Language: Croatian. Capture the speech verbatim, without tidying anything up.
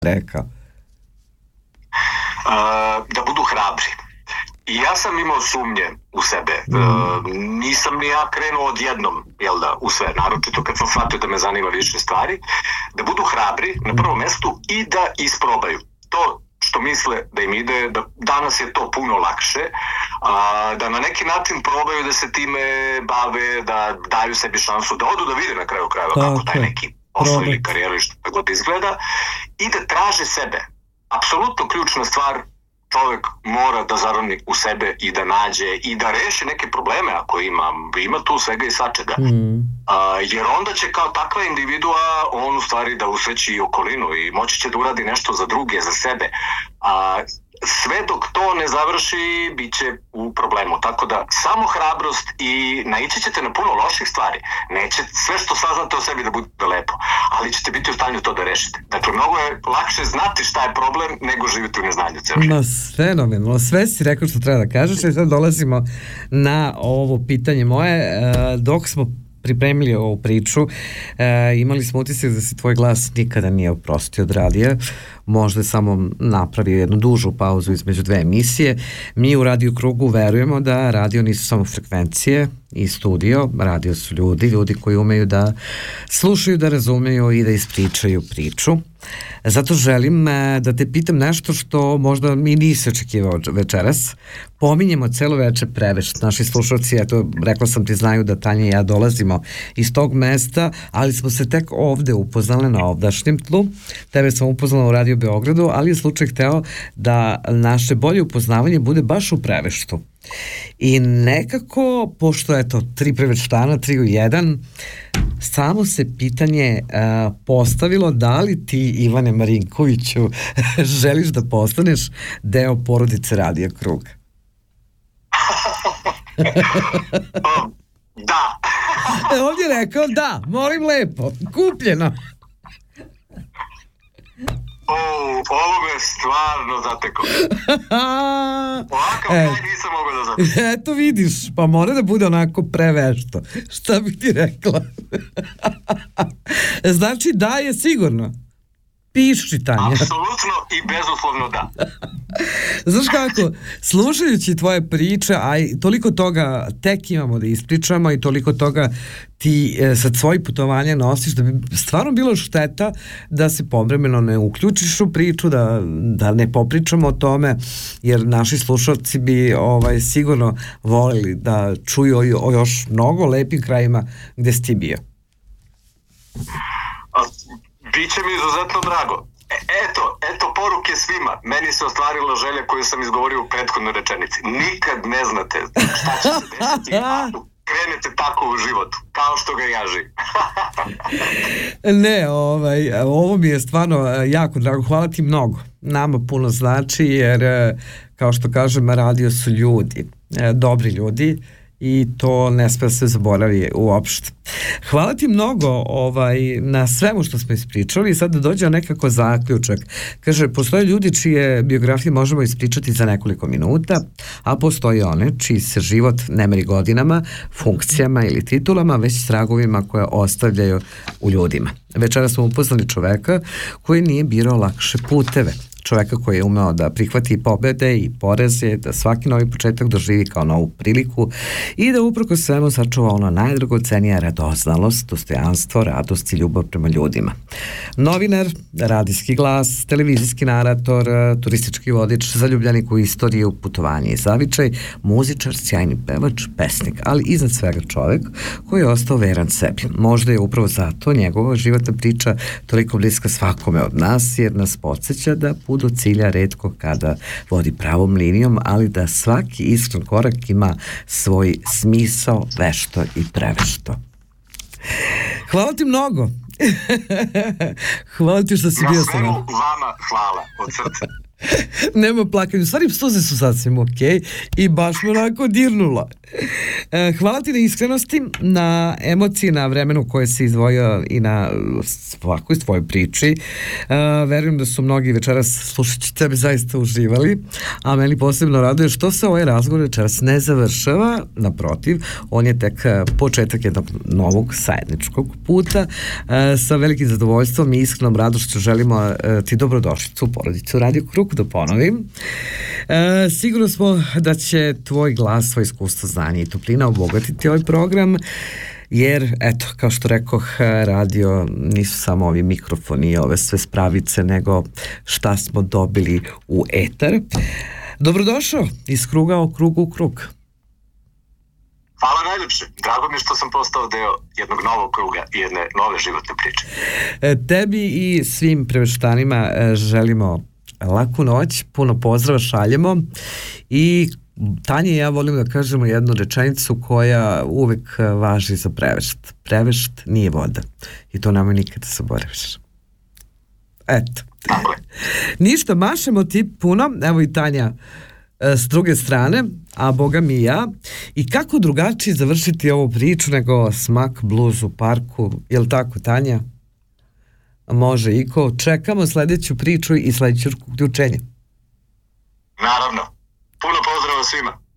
rekao? Uh, da budu hrabri. I ja sam imao sumnje u sebe. Mm. Uh, nisam ni ja krenuo odjednom, jel da, u sve, naročito kad sam shvatio da me zanima više stvari. Da budu hrabri na prvom mestu i da isprobaju. To što misle da im ide, da danas je to puno lakše, a, da na neki način probaju da se time bave, da daju sebi šansu, da odu da vide na kraju krajeva okay. kako taj neki posao ili karijera što god izgleda i da traže sebe. Apsolutno ključna stvar, čovjek mora da zaroni u sebe i da nađe i da reši neke probleme ako ima, ima tu svega i svačega. Mm. A, jer onda će kao takva individua on u stvari da usreći i okolinu i moći će da uradi nešto za druge, za sebe. A, sve dok to ne završi, bit će u problemu. Tako da samo hrabrost i naići ćete na puno loših stvari. Neće sve što saznate o sebi da bude lepo, ali ćete biti u stanju to da rešite. Dakle, mnogo je lakše znati šta je problem nego živjeti u neznanju ceo život. Ma, fenomenalno. Sve si rekao što treba da kažeš i sad dolazimo na ovo pitanje moje. Dok smo pripremili ovu priču, e, imali smo utisak da se tvoj glas nikada nije oprostio od radija, možda je samo napravio jednu dužu pauzu između dve emisije. Mi u Radio Krugu verujemo da radio nisu samo frekvencije i studio, radio su ljudi, ljudi koji umeju da slušaju, da razumeju i da ispričaju priču. Zato želim da te pitam nešto što možda mi nisi očekivao večeras. Pominjemo celo veče prevešt. Naši slušalci, eto, rekla sam ti, znaju da Tanja i ja dolazimo iz tog mesta, ali smo se tek ovde upoznali na ovdašnjem tlu. Tebe sam upoznala u Radio Beogradu, ali je slučaj hteo da naše bolje upoznavanje bude baš u Preveštu. I nekako, pošto je to tri preveštana, tri u jedan, samo se pitanje uh, postavilo da li ti, Ivane Marinkoviću, želiš da postaneš deo porodice Radija Krug? Da. Ovdje je rekao da, molim lepo, kupljeno. O, ovo me stvarno zatekao. Ovakav kraj nisam mogao da zatekam. Eto vidiš, pa mora da bude onako prevešto. Šta bih ti rekla? Znači da je sigurno. Piši, Tanja. Apsolutno i bezuslovno da. Znaš kako, slušajući tvoje priče, a i toliko toga tek imamo da ispričamo i toliko toga ti e, sad svoji putovanja nosiš, da bi stvarno bilo šteta da se povremeno ne uključiš u priču, da, da ne popričamo o tome, jer naši slušalci bi ovaj, sigurno volili da čuju o, o još mnogo lepim krajima gde si ti bio. Biće mi izuzetno drago. E, eto, eto poruke svima. Meni se ostvarila želja koju sam izgovorio u prethodnoj rečenici. Nikad ne znate šta će se desiti ako krenete tako u životu, kao što ga ja živim. Ne, ovaj, ovo mi je stvarno jako drago. Hvala ti mnogo. Nama puno znači, jer kao što kažem, radio su ljudi, dobri ljudi, i to ne sme se zaboravi uopšte. Hvala ti mnogo ovaj, na svemu što smo ispričali i sad da dođe nekako zaključak. Kaže, postoje ljudi čije biografije možemo ispričati za nekoliko minuta, a postoje one čiji se život ne meri godinama, funkcijama ili titulama, već tragovima koje ostavljaju u ljudima. Večera smo upoznali čoveka koji nije birao lakše puteve. Čoveka koji je umeo da prihvati pobede i poreze, da svaki novi početak doživi kao novu priliku i da uprkos svemu sačuva ono najdragocenija radoznalost, dostojanstvo, radost i ljubav prema ljudima. Novinar, radijski glas, televizijski narator, turistički vodič, zaljubljenik u istoriju, putovanje i zavičaj, muzičar, sjajni pevač, pesnik, ali iznad svega čovek koji je ostao veran sebi. Možda je upravo zato njegova životna priča toliko bliska svakome od nas, jer nas podsjeća da put do cilja retko kada vodi pravom linijom, ali da svaki iskren korak ima svoj smisao, vešto i prevešto. Hvala ti mnogo. Hvala ti što si bio sa nama. Vama hvala od srca. Nema plakanja, u stvari suze su sasvim ok i baš me onako dirnula. E, hvala ti na iskrenosti, na emociji, na vremenu koje si izdvojio i na svakoj svojoj priči. E, verujem da su mnogi večeras slušajući tebe zaista uživali, a meni posebno raduje što se ovaj razgovor večeras ne završava, naprotiv, on je tek početak jednog novog zajedničkog puta. E, sa velikim zadovoljstvom i iskrenom radošću želimo e, ti dobrodošlicu u porodicu Radio Krug, da ponovim. E, sigurno smo da će tvoj glas, svoj iskustvo, znanje i toplina obogatiti ovaj program, jer, eto, kao što rekoh, radio nisu samo ovi mikrofoni i ove sve spravice, nego šta smo dobili u etar. Dobrodošao iz kruga o krugu u krug. Hvala najljepše. Drago mi je što sam postao deo jednog novog kruga i jedne nove životne priče. E, tebi i svim preveštanima e, želimo laku noć, puno pozdrava šaljemo i Tanja i ja volim da kažemo jednu rečenicu koja uvek važi za prevešt. Prevešt nije voda i to nama nikada zaboraviš. Eto. Tako je. Ništa, mašemo ti puno, evo i Tanja s druge strane, a boga mi i ja. I kako drugačije završiti ovu priču nego smak blues u parku, jel tako, Tanja? Može, Iko, čekamo sledeću priču i sledeću uključenje. Naravno. Puno pozdrava svima.